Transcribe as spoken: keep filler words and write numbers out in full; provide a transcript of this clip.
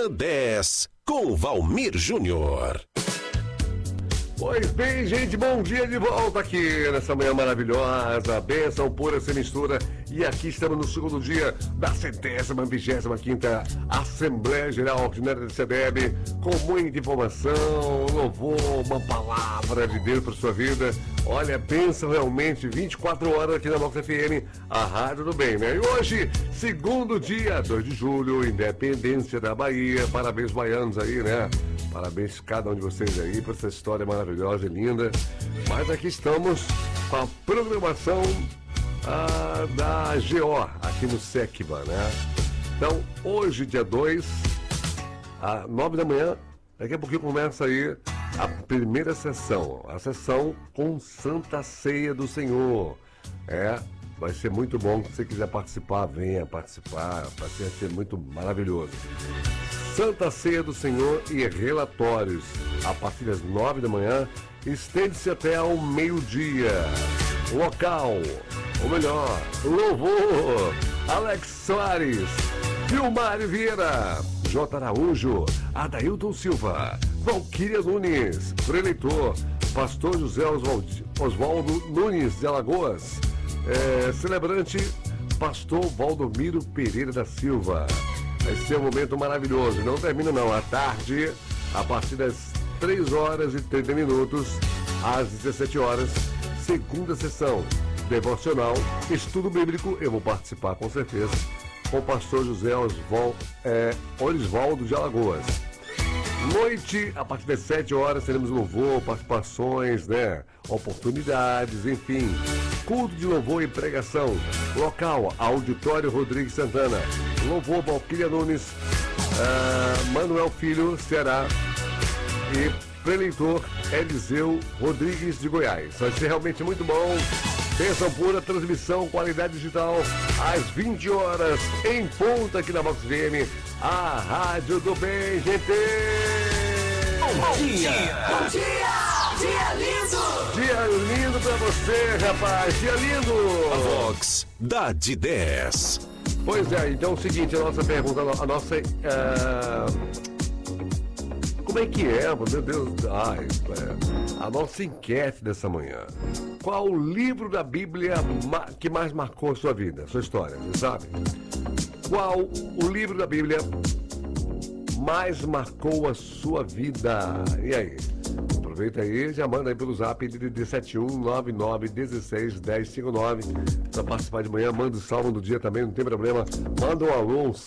Manhã dez, com Valmir Júnior. Pois bem, gente, bom dia de volta aqui nessa manhã maravilhosa, bênção pura sem mistura. E aqui estamos no segundo dia da centésima, vigésima quinta Assembleia Geral Ordinária da C D E B, com muita informação, louvor, uma palavra de Deus para sua vida. Olha, bênção realmente, vinte e quatro horas aqui na Vox F M, a Rádio do Bem, né? E hoje, segundo dia, dois de julho, Independência da Bahia. Parabéns, baianos aí, né? Parabéns a cada um de vocês aí por essa história maravilhosa e linda. Mas aqui estamos com a programação ah, da G O, aqui no SECBA, né? Então, hoje, dia dois, às nove da manhã, daqui a pouquinho começa aí a primeira sessão, a sessão com Santa Ceia do Senhor. É, vai ser muito bom. Se você quiser participar, venha participar, vai ser muito maravilhoso. Santa Ceia do Senhor e relatórios, a partir das nove da manhã, estende-se até ao meio-dia. Local, ou melhor, louvor, Alex Soares, Vilmário Vieira, J. Araújo, Adailton Silva, Valquíria Nunes, preleitor, pastor José Oswald, Oswaldo Nunes de Alagoas, é, celebrante, pastor Valdomiro Pereira da Silva. Vai ser um momento maravilhoso. Não termina não, à tarde, a partir das três horas e trinta minutos, às dezessete horas, segunda sessão, devocional, estudo bíblico. Eu vou participar com certeza, com o pastor José Oswaldo, é, Oswaldo de Alagoas. Noite, a partir das sete horas, teremos louvor, participações, né? Oportunidades, enfim. Culto de louvor e pregação. Local, Auditório Rodrigues Santana. Louvor, Valquíria Nunes, uh, Manuel Filho, Ceará. E preleitor, Eliseu Rodrigues de Goiás. Vai ser realmente muito bom. Bênção pura, transmissão, qualidade digital, às vinte horas, em ponta aqui na Vox F M, a Rádio do Bem, gente! Bom, bom dia! Bom dia! Dia lindo! Dia lindo pra você, rapaz! Dia lindo! A Vox dá de dez. Pois é, então é o seguinte, a nossa pergunta, a nossa... Uh... Como é que é, meu Deus, ai, é, a nossa enquete dessa manhã? Qual o livro da Bíblia que mais marcou a sua vida, a sua história, você sabe? Qual o livro da Bíblia mais marcou a sua vida? E aí? Aproveita aí, já manda aí pelo zap de sete um nove nove um seis um zero cinco nove para participar de manhã. Manda o salmo do dia também, não tem problema. Manda um alô,